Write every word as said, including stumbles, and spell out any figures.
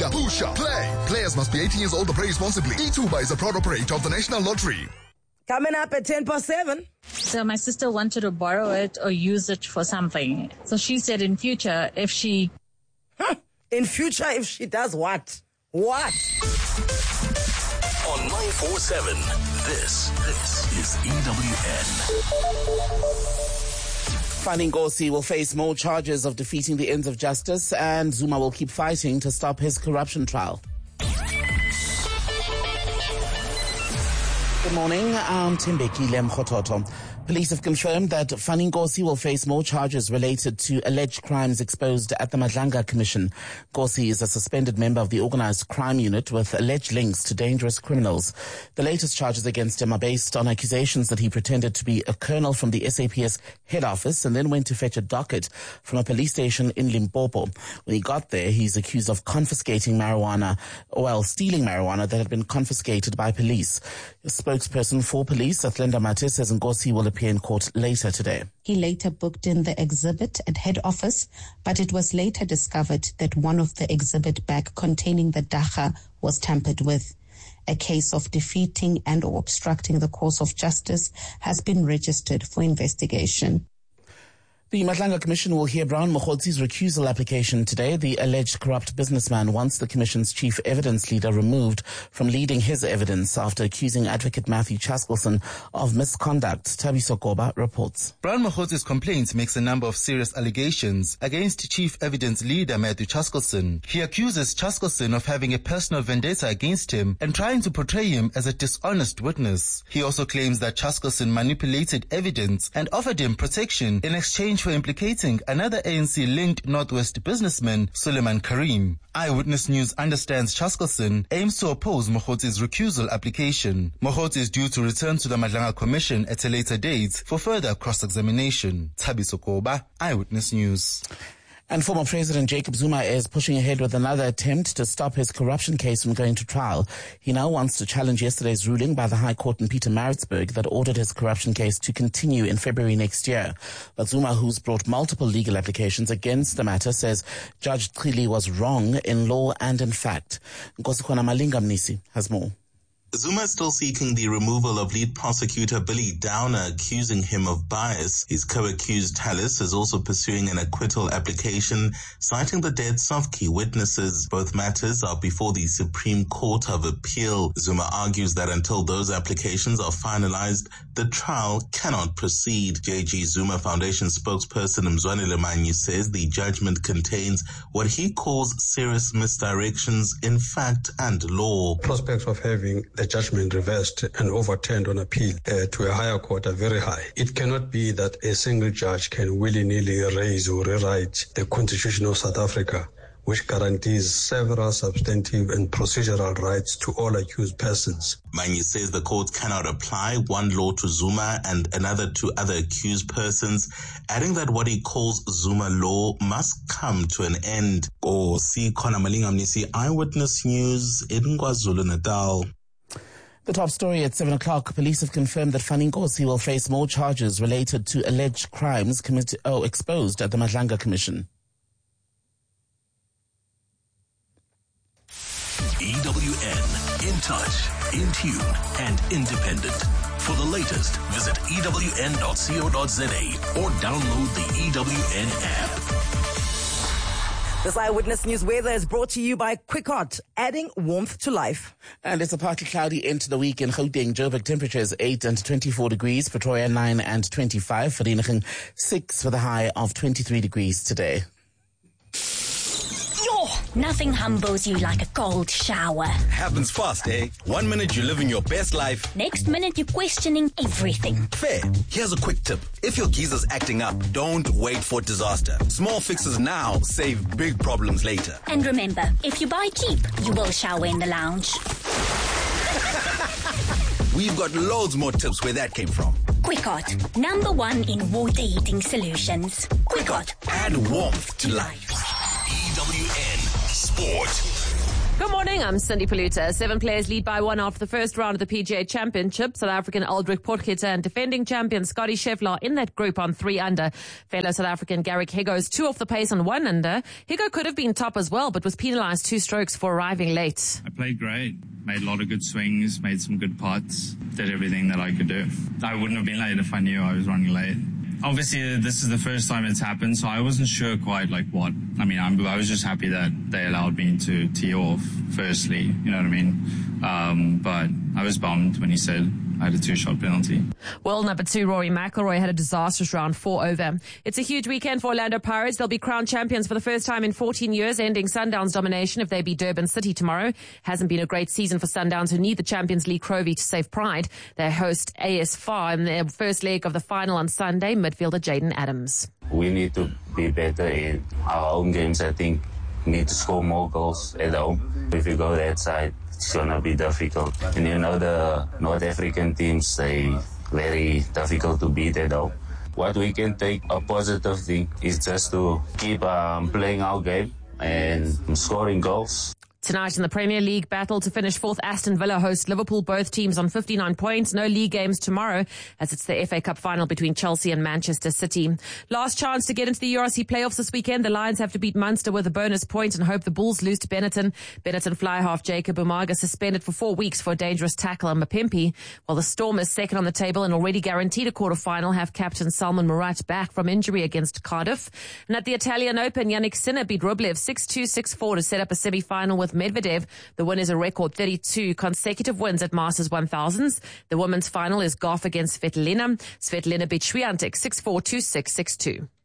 Linda, Pusha, play. Players must be eighteen years old or play responsibly. eTuba is a proud operator of the National Lottery. Coming up at ten past seven. So my sister wanted to borrow it or use it for something. So she said in future, if she... Huh. In future, if she does what? What? On nine four seven, this, this is E W N. Fani Nkosi will face more charges of defeating the ends of justice, and Zuma will keep fighting to stop his corruption trial. Good morning, I'm Timbeki Lemkhototo. Police have confirmed that Fani Nkosi will face more charges related to alleged crimes exposed at the Madlanga Commission. Nkosi is a suspended member of the Organised Crime Unit with alleged links to dangerous criminals. The latest charges against him are based on accusations that he pretended to be a colonel from the S A P S head office and then went to fetch a docket from a police station in Limpopo. When he got there, he's accused of confiscating marijuana, well, stealing marijuana that had been confiscated by police. A spokesperson for police, Athlenda Mate, says Nkosi will appear in court later today. He later booked in the exhibit at head office, but it was later discovered that one of the exhibit bag containing the dacha was tampered with. A case of defeating and or obstructing the course of justice has been registered for investigation. The Madlanga Commission will hear Brown Mokgotsi's recusal application today. The alleged corrupt businessman wants the Commission's chief evidence leader removed from leading his evidence after accusing Advocate Matthew Chaskelson of misconduct. Thabiso Koba reports. Brown Mokgotsi's complaint makes a number of serious allegations against chief evidence leader Matthew Chaskelson. He accuses Chaskelson of having a personal vendetta against him and trying to portray him as a dishonest witness. He also claims that Chaskelson manipulated evidence and offered him protection in exchange for implicating another A N C-linked Northwest businessman, Suleiman Karim. Eyewitness News understands Chaskelson aims to oppose Mokgotsi's recusal application. Mokhotsi is due to return to the Madlanga Commission at a later date for further cross-examination. Thabiso Koba, Eyewitness News. And former President Jacob Zuma is pushing ahead with another attempt to stop his corruption case from going to trial. He now wants to challenge yesterday's ruling by the High Court in Pietermaritzburg that ordered his corruption case to continue in February next year. But Zuma, who's brought multiple legal applications against the matter, says Judge Trili was wrong in law and in fact. Nkosikhona Malinga Mnisi has more. Zuma is still seeking the removal of lead prosecutor Billy Downer, accusing him of bias. His co-accused Tallis is also pursuing an acquittal application, citing the deaths of key witnesses. Both matters are before the Supreme Court of Appeal. Zuma argues that until those applications are finalized, the trial cannot proceed. J G Zuma Foundation spokesperson Mzwane Lemanyi says the judgment contains what he calls serious misdirections in fact and law. Prospects of having the judgment reversed and overturned on appeal uh, to a higher court are very high. It cannot be that a single judge can willy-nilly erase or rewrite the Constitution of South Africa, which guarantees several substantive and procedural rights to all accused persons. Manyi says the court cannot apply one law to Zuma and another to other accused persons, adding that what he calls Zuma law must come to an end. Nkosikhona Malinga Mnisi, Eyewitness News in KwaZulu-Natal. The top story at seven o'clock. Police have confirmed that Fani Nkosi will face more charges related to alleged crimes committed, oh, exposed at the Madlanga Commission. E W N, in touch, in tune, and independent. For the latest, visit E W N dot co dot za or download the E W N app. This Eyewitness News weather is brought to you by Quickot, adding warmth to life. And it's a partly cloudy end to the week in Gauteng. Joburg temperatures eight and twenty-four degrees, Pretoria nine and twenty-five, Vereeniging six with a high of twenty-three degrees today. Nothing humbles you like a cold shower. Happens fast, eh? One minute you're living your best life. Next minute you're questioning everything. Fair. Here's a quick tip. If your geezer's acting up, don't wait for disaster. Small fixes now save big problems later. And remember, if you buy cheap, you will shower in the lounge. We've got loads more tips where that came from. Quickot, number one in water heating solutions. Quickot, add warmth to life. E W N Sport. Good morning, I'm Cindy Paluta. Seven players lead by one after the first round of the P G A Championship. South African Aldrich Potgieter and defending champion Scotty Scheffler in that group on three under. Fellow South African Garrick Higgo's two off the pace on one under. Higgo could have been top as well, but was penalised two strokes for arriving late. I played great. Made a lot of good swings, made some good putts, did everything that I could do. I wouldn't have been late if I knew I was running late. Obviously, this is the first time it's happened, so I wasn't sure quite like what. I mean, I'm, I was just happy that they allowed me to tee off firstly, you know what I mean? Um, but I was bummed when he said I had a two-shot penalty. World number two, Rory McIlroy, had a disastrous round four over. It's a huge weekend for Orlando Pirates. They'll be crowned champions for the first time in fourteen years, ending Sundowns' domination if they beat Durban City tomorrow. Hasn't been a great season for Sundowns, who need the Champions League trophy to save pride. They host A S F A R in their first leg of the final on Sunday. Midfielder Jaden Adams. We need to be better in our own games. I think we need to score more goals at home. If you go that side, it's going to be difficult. And you know, the North African teams, they very difficult to beat at home. What we can take a positive thing is just to keep um, playing our game and scoring goals. Tonight in the Premier League battle to finish fourth, Aston Villa host Liverpool, both teams on fifty-nine points. No league games tomorrow as it's the F A Cup final between Chelsea and Manchester City. Last chance to get into the U R C playoffs this weekend. The Lions have to beat Munster with a bonus point and hope the Bulls lose to Benetton. Benetton fly half Jacob Umaga suspended for four weeks for a dangerous tackle on Mapimpi. While the Storm is second on the table and already guaranteed a quarter-final, have captain Salman Murat back from injury against Cardiff. And at the Italian Open, Yannick Sinner beat Rublev six two, six four to set up a semi-final with Medvedev. The win is a record thirty-two consecutive wins at Masters one thousands. The women's final is Goff against Svetlana. Svetlana beat Swiatek six four, two six, six two.